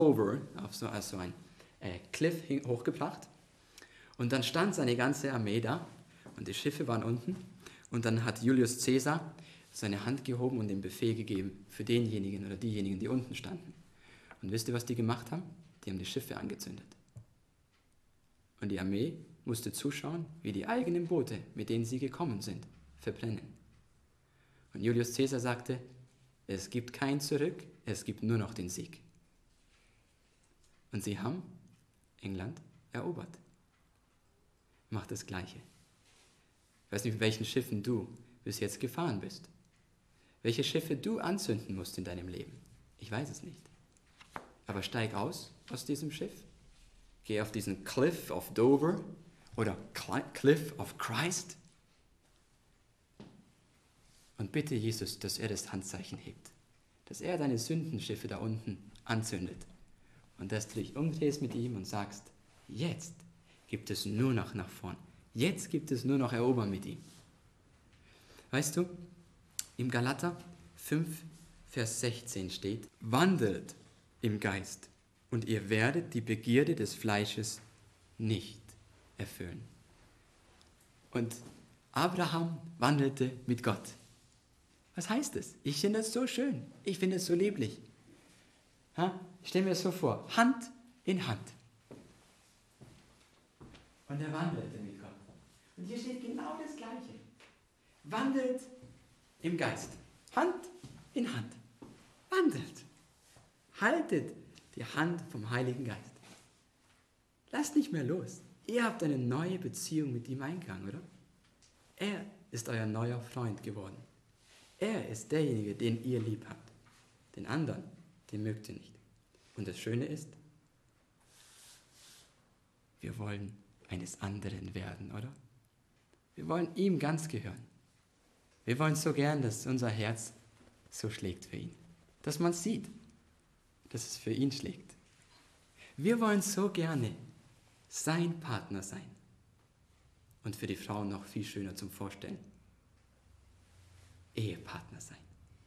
over, auf so ein Cliff hochgebracht. Und dann stand seine ganze Armee da und die Schiffe waren unten. Und dann hat Julius Caesar seine Hand gehoben und den Befehl gegeben für denjenigen oder diejenigen, die unten standen. Und wisst ihr, was die gemacht haben? Die haben die Schiffe angezündet. Und die Armee musste zuschauen, wie die eigenen Boote, mit denen sie gekommen sind, verbrennen. Und Julius Caesar sagte, es gibt kein Zurück, es gibt nur noch den Sieg. Und sie haben England erobert. Macht das Gleiche. Ich weiß nicht, mit welchen Schiffen du bis jetzt gefahren bist. Welche Schiffe du anzünden musst in deinem Leben. Ich weiß es nicht. Aber steig aus diesem Schiff. Geh auf diesen Cliff of Dover oder Cliff of Christ und bitte Jesus, dass er das Handzeichen hebt. Dass er deine Sündenschiffe da unten anzündet. Und dass du dich umdrehst mit ihm und sagst, jetzt gibt es nur noch nach vorn. Jetzt gibt es nur noch Erobern mit ihm. Weißt du, im Galater 5, Vers 16 steht, wandelt im Geist und ihr werdet die Begierde des Fleisches nicht erfüllen. Und Abraham wandelte mit Gott. Was heißt es? Ich finde das so schön. Ich finde es so lieblich. Ich stelle mir das so vor. Hand in Hand. Und er wandelte mit Gott. Und hier steht genau das Gleiche. Wandelt im Geist. Hand in Hand. Wandelt. Haltet die Hand vom Heiligen Geist. Lasst nicht mehr los. Ihr habt eine neue Beziehung mit ihm eingegangen, oder? Er ist euer neuer Freund geworden. Er ist derjenige, den ihr lieb habt. Den anderen, den mögt ihr nicht. Und das Schöne ist, wir wollen eines anderen werden, oder? Wir wollen ihm ganz gehören. Wir wollen so gern, dass unser Herz so schlägt für ihn. Dass man sieht, dass es für ihn schlägt. Wir wollen so gerne sein Partner sein. Und für die Frauen noch viel schöner zum Vorstellen. Ehepartner sein.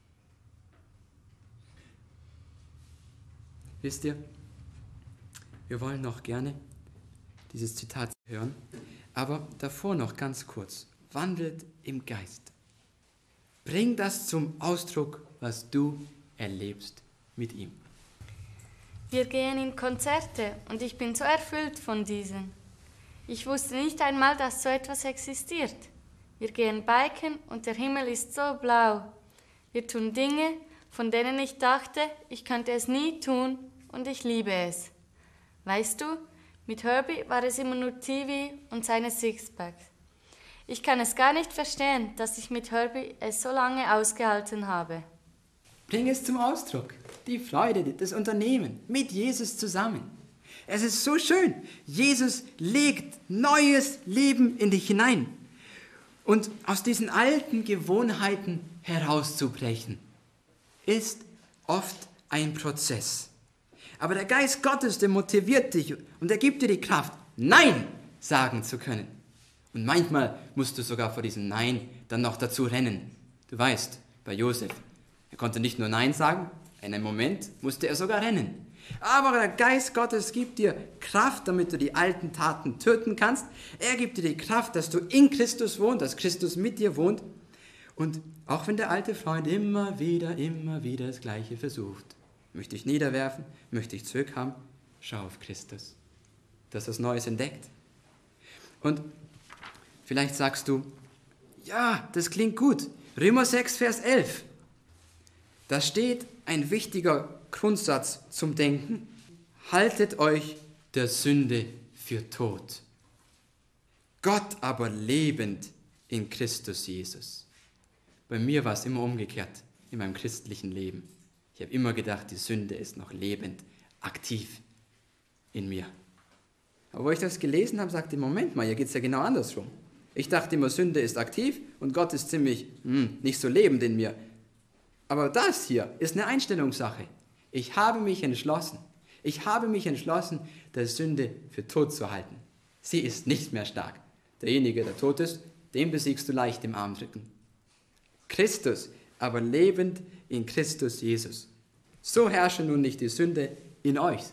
Wisst ihr, wir wollen noch gerne dieses Zitat hören, aber davor noch ganz kurz. Wandelt im Geist. Bring das zum Ausdruck, was du erlebst mit ihm. Wir gehen in Konzerte und ich bin so erfüllt von diesen. Ich wusste nicht einmal, dass so etwas existiert. Wir gehen biken und der Himmel ist so blau. Wir tun Dinge, von denen ich dachte, ich könnte es nie tun und ich liebe es. Weißt du, mit Herbie war es immer nur TV und seine Sixpacks. Ich kann es gar nicht verstehen, dass ich mit Herbie es so lange ausgehalten habe. Bring es zum Ausdruck. Die Freude, das Unternehmen mit Jesus zusammen. Es ist so schön. Jesus legt neues Leben in dich hinein. Und aus diesen alten Gewohnheiten herauszubrechen, ist oft ein Prozess. Aber der Geist Gottes, der motiviert dich und er gibt dir die Kraft, Nein sagen zu können. Und manchmal musst du sogar vor diesem Nein dann noch dazu rennen. Du weißt, bei Josef, er konnte nicht nur Nein sagen, in einem Moment musste er sogar rennen. Aber der Geist Gottes gibt dir Kraft, damit du die alten Taten töten kannst. Er gibt dir die Kraft, dass du in Christus wohnst, dass Christus mit dir wohnt. Und auch wenn der alte Freund immer wieder das Gleiche versucht, möchte ich niederwerfen, möchte ich zurückhaben, schau auf Christus. Du hast was Neues entdeckt. Und vielleicht sagst du, ja, das klingt gut. Römer 6, Vers 11. Da steht ein wichtiger Grundsatz zum Denken. Haltet euch der Sünde für tot. Gott aber lebend in Christus Jesus. Bei mir war es immer umgekehrt in meinem christlichen Leben. Ich habe immer gedacht, die Sünde ist noch lebend, aktiv in mir. Aber wo ich das gelesen habe, sagte ich, Moment mal, hier geht es ja genau andersrum. Ich dachte immer, Sünde ist aktiv und Gott ist ziemlich nicht so lebend in mir. Aber das hier ist eine Einstellungssache. Ich habe mich entschlossen, der Sünde für tot zu halten. Sie ist nicht mehr stark. Derjenige, der tot ist, den besiegst du leicht im Armdrücken. Christus, aber lebend in Christus Jesus. So herrsche nun nicht die Sünde in euch.